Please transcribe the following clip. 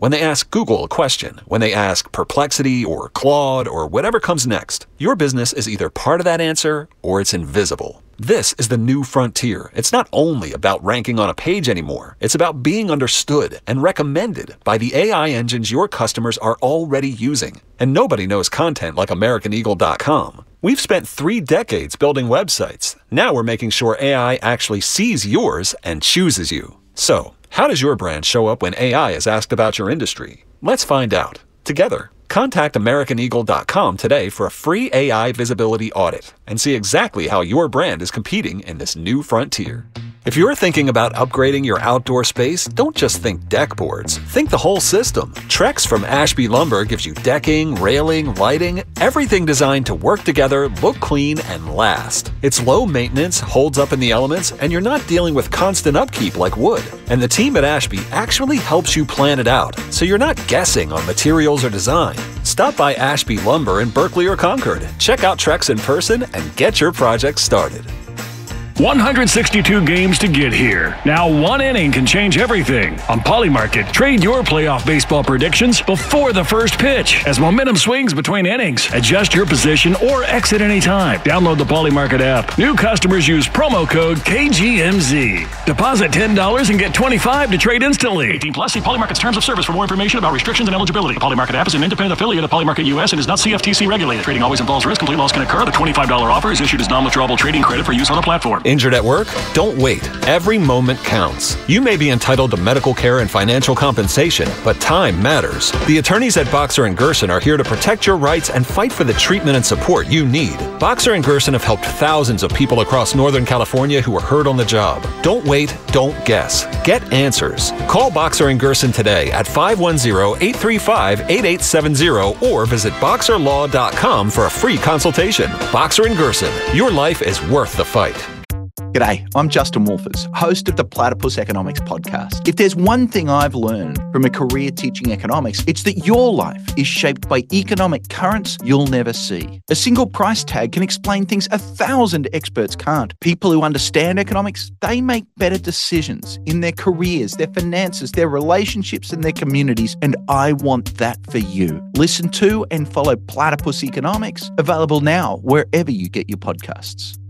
when they ask Google a question, when they ask Perplexity or Claude or whatever comes next, your business is either part of that answer or it's invisible. This is the new frontier. It's not only about ranking on a page anymore. It's about being understood and recommended by the AI engines your customers are already using. And nobody knows content like AmericanEagle.com. We've spent 3 decades building websites. Now we're making sure AI actually sees yours and chooses you. So, how does your brand show up when AI is asked about your industry? Let's find out. Together. Contact AmericanEagle.com today for a free AI visibility audit and see exactly how your brand is competing in this new frontier. If you're thinking about upgrading your outdoor space, don't just think deck boards. Think the whole system. Trex from Ashby Lumber gives you decking, railing, lighting, everything designed to work together, look clean, and last. It's low maintenance, holds up in the elements, and you're not dealing with constant upkeep like wood. And the team at Ashby actually helps you plan it out, so you're not guessing on materials or design. Stop by Ashby Lumber in Berkeley or Concord. Check out Trex in person and get your project started. 162 games to get here. Now one inning can change everything. On Polymarket, trade your playoff baseball predictions before the first pitch. As momentum swings between innings, adjust your position or exit anytime. Download the Polymarket app. New customers use promo code KGMZ. Deposit $10 and get $25 to trade instantly. 18 plus, see Polymarket's terms of service for more information about restrictions and eligibility. The Polymarket app is an independent affiliate of Polymarket US and is not CFTC regulated. Trading always involves risk. Complete loss can occur. The $25 offer is issued as non-withdrawable trading credit for use on the platform. Injured at work? Don't wait. Every moment counts. You may be entitled to medical care and financial compensation, but time matters. The attorneys at Boxer & Gerson are here to protect your rights and fight for the treatment and support you need. Boxer & Gerson have helped thousands of people across Northern California who were hurt on the job. Don't wait, don't guess. Get answers. Call Boxer & Gerson today at 510-835-8870 or visit boxerlaw.com for a free consultation. Boxer & Gerson, your life is worth the fight. G'day, I'm Justin Wolfers, host of the Platypus Economics podcast. If there's one thing I've learned from a career teaching economics, it's that your life is shaped by economic currents you'll never see. A single price tag can explain things 1,000 experts can't. People who understand economics, they make better decisions in their careers, their finances, their relationships, and their communities, and I want that for you. Listen to and follow Platypus Economics, available now wherever you get your podcasts.